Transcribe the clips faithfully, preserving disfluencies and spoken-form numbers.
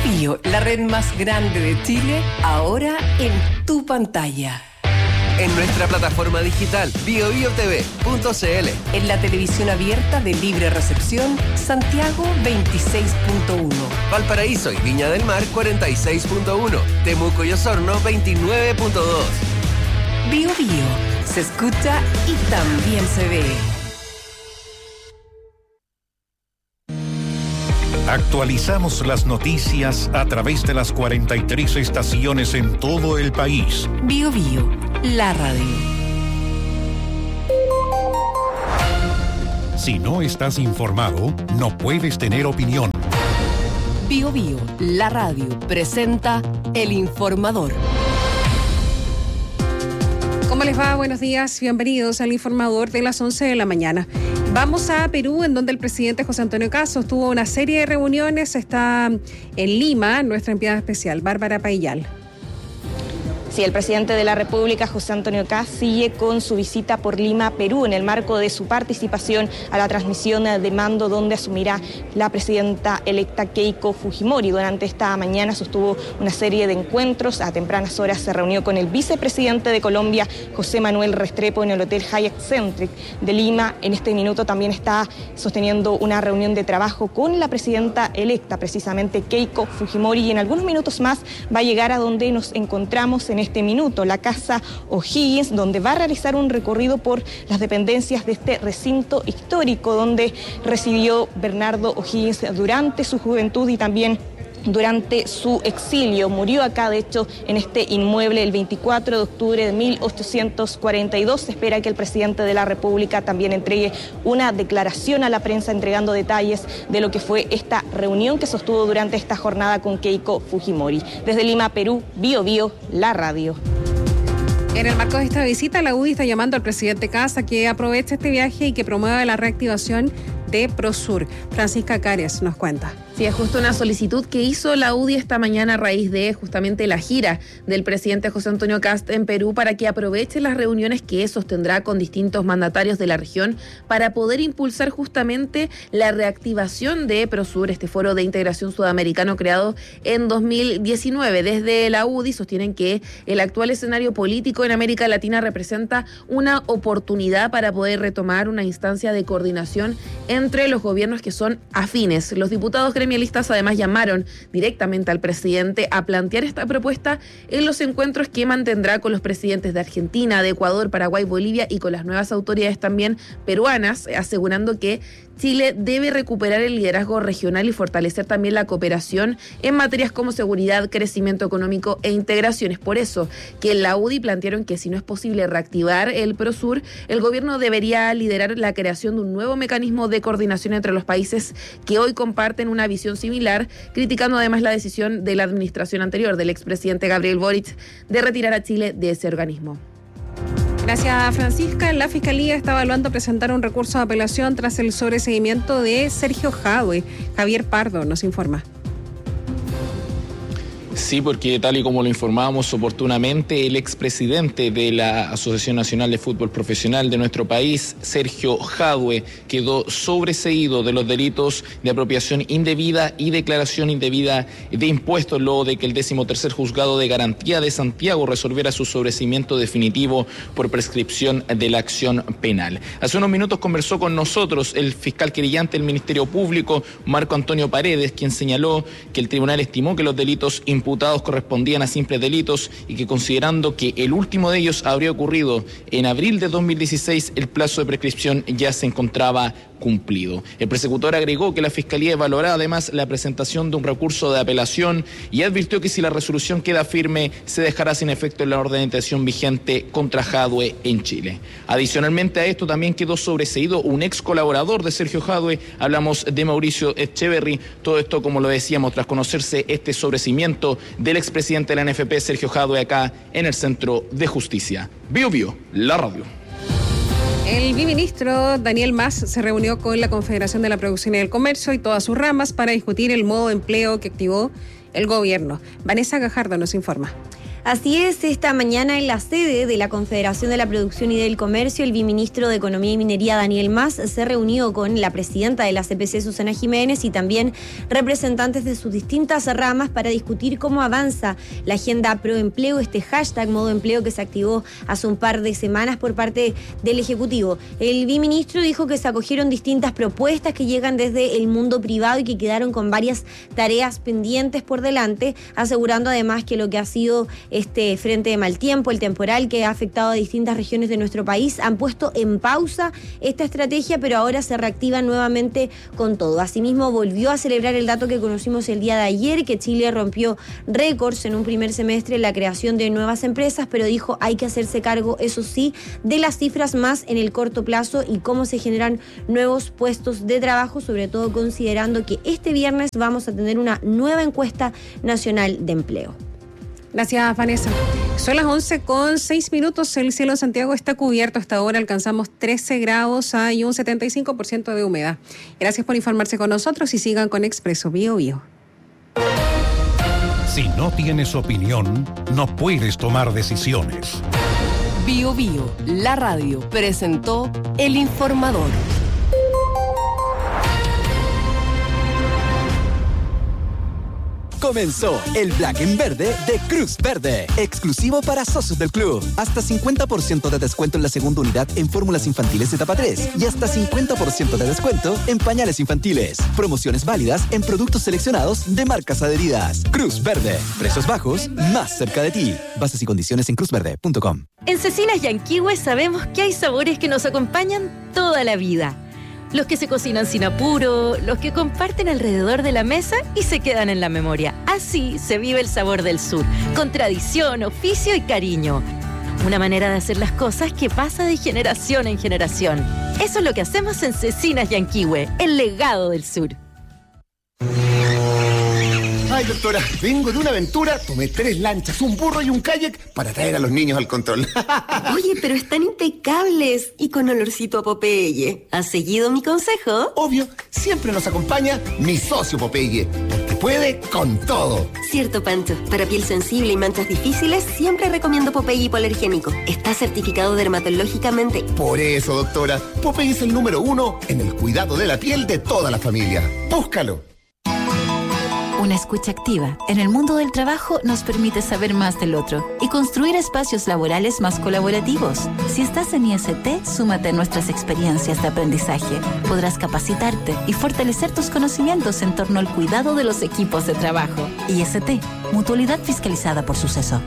Bio, la red más grande de Chile, ahora en tu pantalla. En nuestra plataforma digital bio bio t v punto c l. En la televisión abierta de libre recepción, Santiago veintiséis punto uno. Valparaíso y Viña del Mar cuarenta y seis punto uno. Temuco y Osorno veintinueve punto dos. Bio Bio, se escucha y también se ve. Actualizamos las noticias a través de las cuarenta y tres estaciones en todo el país. Bio Bio, la radio. Si no estás informado, no puedes tener opinión. Bio Bio, la radio, presenta El Informador. ¿Cómo les va? Buenos días, bienvenidos al Informador de las once de la mañana. Vamos a Perú, en donde el presidente José Antonio Kast tuvo una serie de reuniones. Está en Lima nuestra enviada especial, Bárbara Paillal. Sí, el presidente de la República, José Antonio Kast, sigue con su visita por Lima, Perú, en el marco de su participación a la transmisión de mando donde asumirá la presidenta electa Keiko Fujimori. Durante esta mañana sostuvo una serie de encuentros. A tempranas horas se reunió con el vicepresidente de Colombia, José Manuel Restrepo, en el Hotel Hyatt Centric de Lima. En este minuto también está sosteniendo una reunión de trabajo con la presidenta electa, precisamente Keiko Fujimori, y en algunos minutos más va a llegar a donde nos encontramos en este minuto, la Casa O'Higgins, donde va a realizar un recorrido por las dependencias de este recinto histórico donde residió Bernardo O'Higgins durante su juventud y también durante su exilio. Murió acá, de hecho, en este inmueble el veinticuatro de octubre de mil ochocientos cuarenta y dos. Se espera que el presidente de la República también entregue una declaración a la prensa entregando detalles de lo que fue esta reunión que sostuvo durante esta jornada con Keiko Fujimori. Desde Lima, Perú, Bio Bio, la radio. En el marco de esta visita, la U D I está llamando al presidente Kast a que aproveche este viaje y que promueva la reactivación de Prosur. Francisca Cares nos cuenta. Sí, es justo una solicitud que hizo la U D I esta mañana a raíz de justamente la gira del presidente José Antonio Kast en Perú para que aproveche las reuniones que sostendrá con distintos mandatarios de la región para poder impulsar justamente la reactivación de Prosur, este foro de integración sudamericano creado en dos mil diecinueve. Desde la U D I sostienen que el actual escenario político en América Latina representa una oportunidad para poder retomar una instancia de coordinación entre los gobiernos que son afines. Los diputados gremialistas además llamaron directamente al presidente a plantear esta propuesta en los encuentros que mantendrá con los presidentes de Argentina, de Ecuador, Paraguay, Bolivia y con las nuevas autoridades también peruanas, asegurando que Chile debe recuperar el liderazgo regional y fortalecer también la cooperación en materias como seguridad, crecimiento económico e integraciones. Por eso que en la U D I plantearon que si no es posible reactivar el Prosur, el gobierno debería liderar la creación de un nuevo mecanismo de coordinación entre los países que hoy comparten una visión similar, criticando además la decisión de la administración anterior del expresidente Gabriel Boric de retirar a Chile de ese organismo. Gracias, Francisca. La Fiscalía está evaluando presentar un recurso de apelación tras el sobreseguimiento de Sergio Jadwe. Javier Pardo nos informa. Sí, porque tal y como lo informábamos oportunamente, el expresidente de la Asociación Nacional de Fútbol Profesional de nuestro país, Sergio Jadwe, quedó sobreseído de los delitos de apropiación indebida y declaración indebida de impuestos, luego de que el decimotercer Juzgado de Garantía de Santiago resolviera su sobreseimiento definitivo por prescripción de la acción penal. Hace unos minutos conversó con nosotros el fiscal querellante del Ministerio Público, Marco Antonio Paredes, quien señaló que el tribunal estimó que los delitos imputados correspondían a simples delitos y que, considerando que el último de ellos habría ocurrido en abril de dos mil dieciséis, el plazo de prescripción ya se encontraba cumplido. El persecutor agregó que la Fiscalía evaluará además la presentación de un recurso de apelación y advirtió que si la resolución queda firme, se dejará sin efecto la orden de detención vigente contra Jadwe en Chile. Adicionalmente a esto, también quedó sobreseído un ex colaborador de Sergio Jadwe, hablamos de Mauricio Echeverry. Todo esto, como lo decíamos, tras conocerse este sobreseimiento del expresidente de la N F P, Sergio Jadwe, acá en el Centro de Justicia. Bio Bio, la radio. El biministro Daniel Mas se reunió con la Confederación de la Producción y el Comercio y todas sus ramas para discutir el modo de empleo que activó el gobierno. Vanessa Gajardo nos informa. Así es, esta mañana en la sede de la Confederación de la Producción y del Comercio, el viceministro de Economía y Minería, Daniel Mas, se reunió con la presidenta de la C P C, Susana Jiménez, y también representantes de sus distintas ramas para discutir cómo avanza la agenda Proempleo, este hashtag Modo Empleo que se activó hace un par de semanas por parte del Ejecutivo. El viceministro dijo que se acogieron distintas propuestas que llegan desde el mundo privado y que quedaron con varias tareas pendientes por delante, asegurando además que lo que ha sido este frente de mal tiempo, el temporal que ha afectado a distintas regiones de nuestro país, han puesto en pausa esta estrategia, pero ahora se reactivan nuevamente con todo. Asimismo, volvió a celebrar el dato que conocimos el día de ayer, que Chile rompió récords en un primer semestre en la creación de nuevas empresas, pero dijo hay que hacerse cargo, eso sí, de las cifras más en el corto plazo y cómo se generan nuevos puestos de trabajo, sobre todo considerando que este viernes vamos a tener una nueva encuesta nacional de empleo. Gracias, Vanessa. Son las once con seis minutos. El cielo de Santiago está cubierto. Hasta ahora alcanzamos trece grados. Hay un setenta y cinco por ciento de humedad. Gracias por informarse con nosotros y sigan con Expreso Bio Bio. Si no tienes opinión, no puedes tomar decisiones. Bio Bio, la radio, presentó El Informador. Comenzó el Black en Verde de Cruz Verde, exclusivo para socios del club. Hasta cincuenta por ciento de descuento en la segunda unidad en fórmulas infantiles etapa tres y hasta cincuenta por ciento de descuento en pañales infantiles. Promociones válidas en productos seleccionados de marcas adheridas. Cruz Verde, precios bajos, más cerca de ti. Bases y condiciones en cruz verde punto com. En Cecinas Yanquihue sabemos que hay sabores que nos acompañan toda la vida. Los que se cocinan sin apuro, los que comparten alrededor de la mesa y se quedan en la memoria. Así se vive el sabor del sur, con tradición, oficio y cariño. Una manera de hacer las cosas que pasa de generación en generación. Eso es lo que hacemos en Cecinas Yanquihue, el legado del sur. Ay, doctora, vengo de una aventura, tomé tres lanchas, un burro y un kayak para traer a los niños al control. Oye, pero están impecables y con olorcito a Popeye. ¿Has seguido mi consejo? Obvio, siempre nos acompaña mi socio Popeye, porque puede con todo. Cierto, Pancho. Para piel sensible y manchas difíciles, siempre recomiendo Popeye hipoalergénico. Está certificado dermatológicamente. Por eso, doctora, Popeye es el número uno en el cuidado de la piel de toda la familia. Búscalo. Una escucha activa en el mundo del trabajo nos permite saber más del otro y construir espacios laborales más colaborativos. Si estás en I S T, súmate a nuestras experiencias de aprendizaje. Podrás capacitarte y fortalecer tus conocimientos en torno al cuidado de los equipos de trabajo. I S T, mutualidad fiscalizada por Suceso.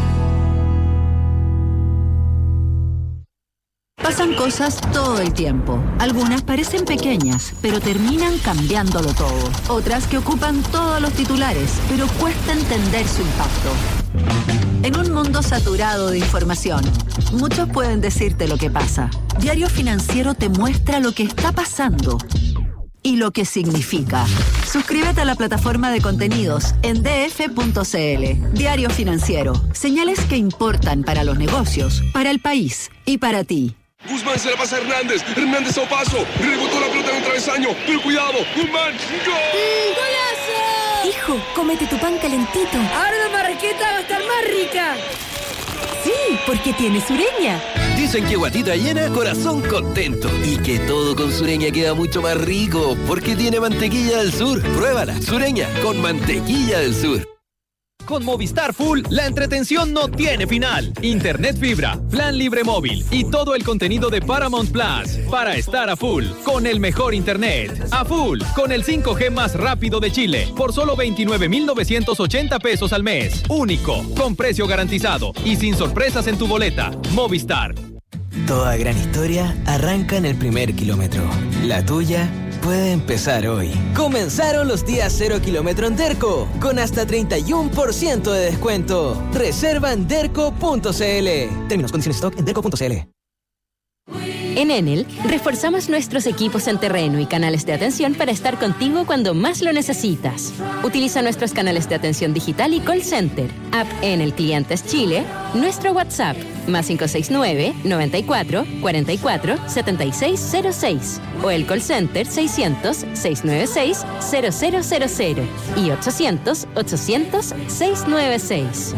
Pasan cosas todo el tiempo. Algunas parecen pequeñas, pero terminan cambiándolo todo. Otras que ocupan todos los titulares, pero cuesta entender su impacto. En un mundo saturado de información, muchos pueden decirte lo que pasa. Diario Financiero te muestra lo que está pasando y lo que significa. Suscríbete a la plataforma de contenidos en d f punto c l. Diario Financiero. Señales que importan para los negocios, para el país y para ti. Guzmán se la pasa a Hernández. Hernández a un paso. Rebotó la pelota en el travesaño. Pero cuidado. Guzmán. ¡Gol! ¡Golazo! Hijo, cómete tu pan calentito. Ahora la marraqueta va a estar más rica. Sí, porque tiene Sureña. Dicen que guatita llena, corazón contento. Y que todo con Sureña queda mucho más rico. Porque tiene mantequilla del sur. Pruébala. Sureña con mantequilla del sur. Con Movistar Full, la entretención no tiene final. Internet fibra, plan libre móvil y todo el contenido de Paramount Plus para estar a full con el mejor internet. A full con el cinco G más rápido de Chile por solo veintinueve mil novecientos ochenta pesos al mes. Único, con precio garantizado y sin sorpresas en tu boleta. Movistar. Toda gran historia arranca en el primer kilómetro. La tuya puede empezar hoy. Comenzaron los días cero kilómetro en Derco, con hasta treinta y uno por ciento de descuento. Reserva en derco punto c l. Términos, condiciones, stock en derco punto c l. En Enel, reforzamos nuestros equipos en terreno y canales de atención para estar contigo cuando más lo necesitas. Utiliza nuestros canales de atención digital y call center, app Enel Clientes Chile, nuestro WhatsApp, más cinco seis nueve, noventa y cuatro, cuarenta y cuatro, setenta y seis cero seis, o el call center seiscientos, seiscientos noventa y seis, cero cero cero cero y ochocientos, ochocientos, seiscientos noventa y seis.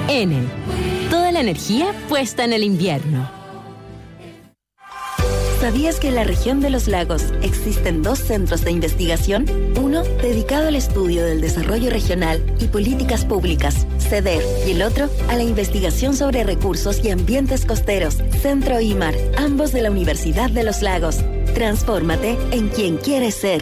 Enel. Toda la energía puesta en el invierno. ¿Sabías que en la región de los lagos existen dos centros de investigación? Uno dedicado al estudio del desarrollo regional y políticas públicas, CEDER, y el otro a la investigación sobre recursos y ambientes costeros, Centro IMAR, ambos de la Universidad de los Lagos. Transfórmate en quien quieres ser.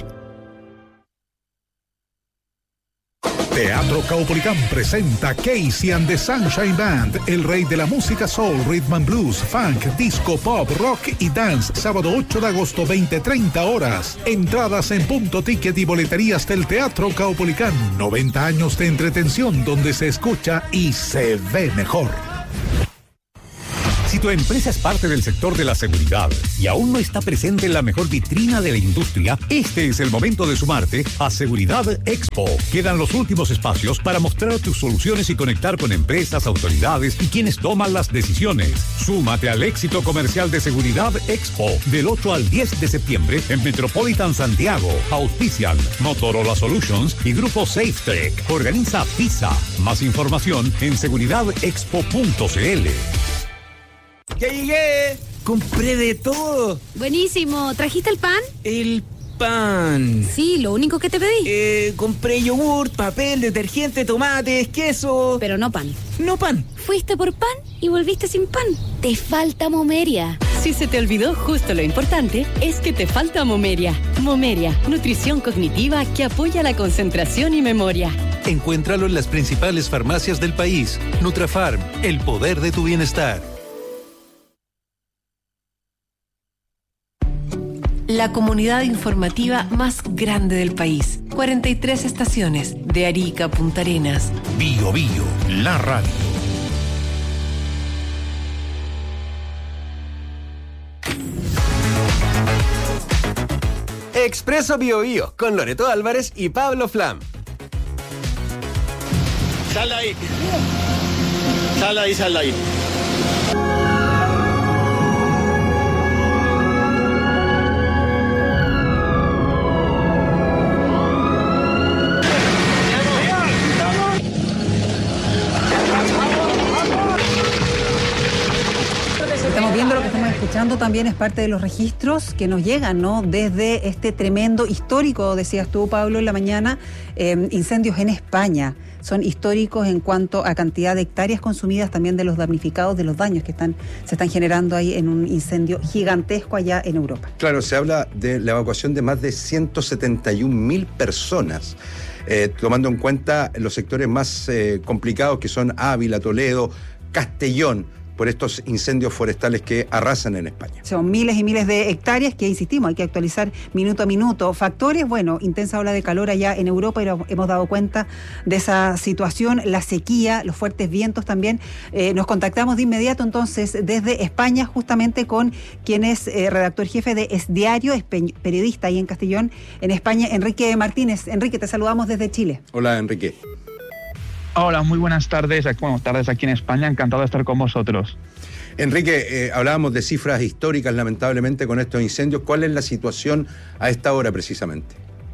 Teatro Caupolicán presenta Casey and the Sunshine Band, el rey de la música soul, rhythm and blues, funk, disco, pop, rock y dance, sábado ocho de agosto, veinte treinta horas. Entradas en Punto Ticket y boleterías del Teatro Caupolicán. noventa años de entretención donde se escucha y se ve mejor. Si tu empresa es parte del sector de la seguridad y aún no está presente en la mejor vitrina de la industria, este es el momento de sumarte a Seguridad Expo. Quedan los últimos espacios para mostrar tus soluciones y conectar con empresas, autoridades y quienes toman las decisiones. Súmate al éxito comercial de Seguridad Expo del ocho al diez de septiembre en Metropolitan Santiago. Auspician Motorola Solutions y Grupo SafeTech. Organiza PISA. Más información en seguridad expo punto c l. ¡Ya llegué! ¡Compré de todo! Buenísimo. ¿Trajiste el pan? El pan. Sí, lo único que te pedí. Eh, compré yogur, papel, detergente, tomates, queso. Pero no pan. No pan. Fuiste por pan y volviste sin pan. Te falta Momeria. Si se te olvidó justo lo importante, es que te falta Momeria. Momeria, nutrición cognitiva que apoya la concentración y memoria. Encuéntralo en las principales farmacias del país. Nutrafarm, el poder de tu bienestar. La comunidad informativa más grande del país. cuarenta y tres estaciones, de Arica a Punta Arenas. Bio Bio, la radio. Expreso Bio Bio, con Loreto Álvarez y Pablo Flam. Sal ahí. Sal ahí, sal ahí. Estamos viendo lo que estamos escuchando también es parte de los registros que nos llegan, ¿no? Desde este tremendo histórico, decías tú, Pablo, en la mañana, eh, incendios en España. Son históricos en cuanto a cantidad de hectáreas consumidas, también de los damnificados, de los daños que están se están generando ahí en un incendio gigantesco allá en Europa. Claro, se habla de la evacuación de más de ciento setenta y un mil personas, eh, tomando en cuenta los sectores más eh, complicados que son Ávila, Toledo, Castellón, por estos incendios forestales que arrasan en España. Son miles y miles de hectáreas que, insistimos, hay que actualizar minuto a minuto. Factores, bueno, intensa ola de calor allá en Europa, y hemos dado cuenta de esa situación, la sequía, los fuertes vientos también. Eh, nos contactamos de inmediato entonces desde España, justamente con quien es eh, redactor jefe de Es Diario, es pe- periodista ahí en Castellón, en España, Enrique Martínez. Enrique, te saludamos desde Chile. Hola, Enrique. Hola, muy buenas tardes. Buenas tardes aquí en España. Encantado de estar con vosotros. Enrique, eh, hablábamos de cifras históricas, lamentablemente, con estos incendios. ¿Cuál es la situación a esta hora, precisamente?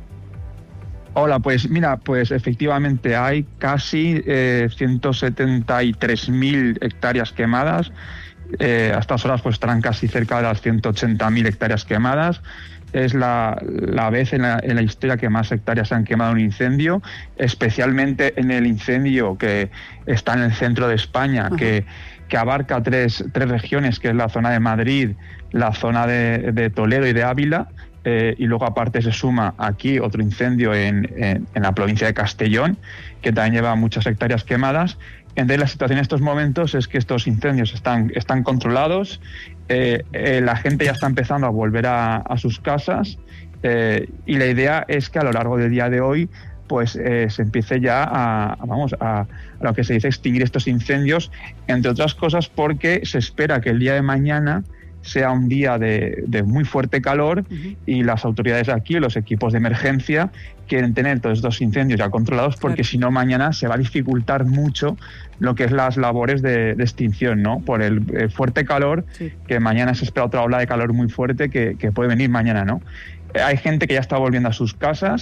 Hola, pues mira, pues efectivamente hay casi eh, ciento setenta y tres mil hectáreas quemadas. Eh, a estas horas pues estarán casi cerca de las ciento ochenta mil hectáreas quemadas. Es la, la vez en la, en la historia que más hectáreas se han quemado en un incendio, especialmente en el incendio que está en el centro de España, que, que abarca tres, tres regiones, que es la zona de Madrid, la zona de, de Toledo y de Ávila, eh, y luego aparte se suma aquí otro incendio en, en, en la provincia de Castellón, que también lleva muchas hectáreas quemadas. Entonces la situación en estos momentos es que estos incendios están, están controlados, eh, eh, la gente ya está empezando a volver a, a sus casas, eh, y la idea es que a lo largo del día de hoy pues eh, se empiece ya a, a vamos a, a lo que se dice extinguir estos incendios, entre otras cosas porque se espera que el día de mañana sea un día de, de muy fuerte calor, uh-huh. y las autoridades aquí, los equipos de emergencia, quieren tener todos estos incendios ya controlados, porque claro. Si no mañana se va a dificultar mucho lo que es las labores de, de extinción, ¿no? Por el, el fuerte calor, sí. Que mañana se espera otra ola de calor muy fuerte que, que puede venir mañana, ¿no? Hay gente que ya está volviendo a sus casas,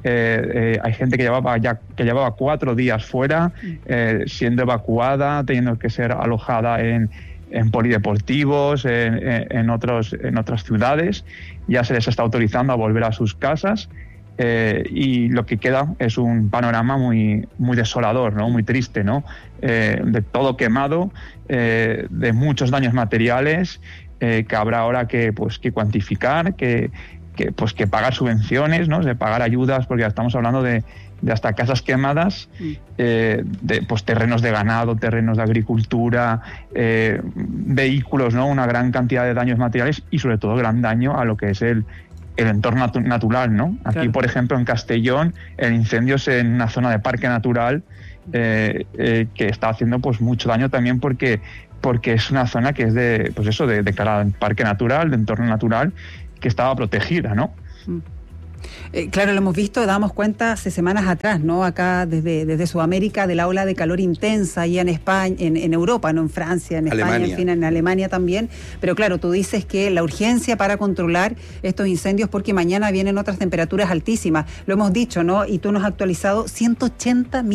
eh, eh, hay gente que llevaba ya que llevaba cuatro días fuera, eh, siendo evacuada, teniendo que ser alojada en, en polideportivos, en, en, otros, en otras ciudades. Ya se les está autorizando a volver a sus casas. Eh, y lo que queda es un panorama muy, muy desolador, ¿no? Muy triste, ¿no? Eh, de todo quemado, eh, de muchos daños materiales, eh, que habrá ahora que, pues, que cuantificar, que, que, pues, que pagar subvenciones, ¿no? De pagar ayudas, porque ya estamos hablando de, de hasta casas quemadas, eh, de pues, terrenos de ganado, terrenos de agricultura, eh, vehículos, ¿no? Una gran cantidad de daños materiales y sobre todo gran daño a lo que es el el entorno natu- natural, ¿no? Aquí, claro. Por ejemplo, en Castellón, el incendio es en una zona de parque natural eh, eh, que está haciendo pues mucho daño también porque, porque es una zona que es de, pues eso, de, de cara al parque natural, de entorno natural, que estaba protegida, ¿no? Mm. Eh, claro, lo hemos visto, dábamos cuenta hace semanas atrás, ¿no? Acá desde, desde Sudamérica, de la ola de calor intensa, allá en España, en, en Europa, ¿no? En Francia, en España, Alemania. En fin, en Alemania también. Pero claro, tú dices que la urgencia para controlar estos incendios, porque mañana vienen otras temperaturas altísimas. Lo hemos dicho, ¿no? Y tú nos has actualizado ciento ochenta